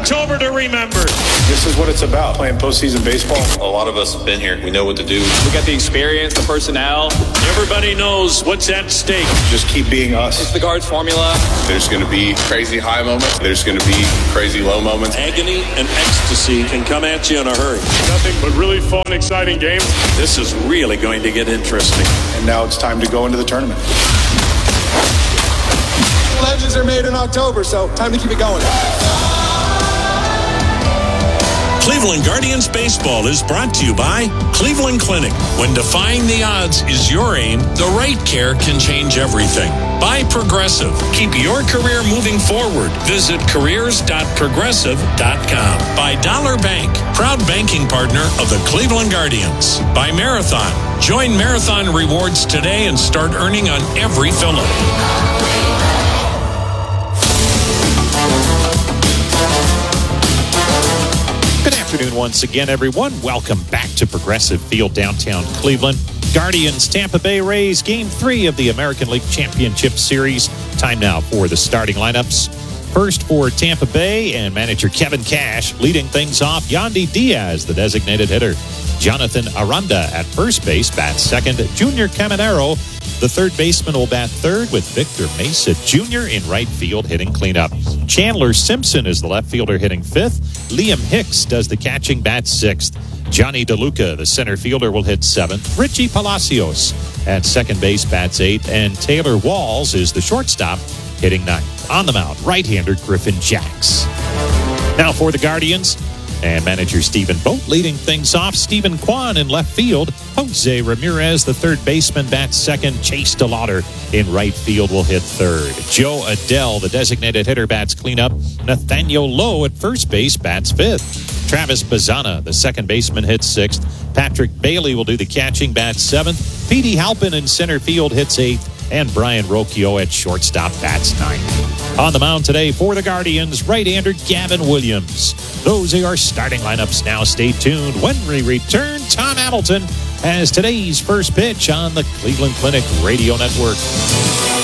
October to remember. This is what it's about, playing postseason baseball. A lot of us have been here. We know what to do. We got the experience, the personnel. Everybody knows what's at stake. Just keep being us. It's the Guards formula. There's going to be crazy high moments. There's going to be crazy low moments. Agony and ecstasy can come at you in a hurry. Nothing but really fun, exciting games. This is really going to get interesting. And now it's time to go into the tournament. Legends are made in October, so time to keep it going. Cleveland Guardians Baseball is brought to you by Cleveland Clinic. When defying the odds is your aim, the right care can change everything. By Progressive. Keep your career moving forward. Visit careers.progressive.com. By Dollar Bank, proud banking partner of the Cleveland Guardians. By Marathon. Join Marathon Rewards today and start earning on every fill-up. Good afternoon once again, everyone. Welcome back to Progressive Field, downtown Cleveland. Guardians, Tampa Bay Rays, Game 3 of the American League Championship Series. Time now for the starting lineups. First for Tampa Bay and manager Kevin Cash. Leading things off, Yandy Diaz, the designated hitter. Jonathan Aranda at first base, bats second. Junior Caminero, the third baseman, will bat third, with Victor Mesa Jr. in right field hitting cleanup. Chandler Simpson is the left fielder hitting fifth. Liam Hicks does the catching, bats sixth. Johnny DeLuca, the center fielder, will hit seventh. Richie Palacios at second base, bats eighth. And Taylor Walls is the shortstop, hitting ninth. On the mound, right-hander Griffin Jacks. Now for the Guardians and manager Stephen Boat. Leading things off, Stephen Kwan in left field. Jose Ramirez, the third baseman, bats second. Chase DeLauder in right field will hit third. Joe Adell, the designated hitter, bats cleanup. Nathaniel Lowe at first base, bats fifth. Travis Bazzana, the second baseman, hits sixth. Patrick Bailey will do the catching, bats seventh. Petey Halpin in center field hits eighth. And Brian Rocchio at shortstop, bats ninth. On the mound today for the Guardians, right-hander Gavin Williams. Those are our starting lineups. Now stay tuned. When we return, Tom Hamilton has today's first pitch on the Cleveland Clinic Radio Network.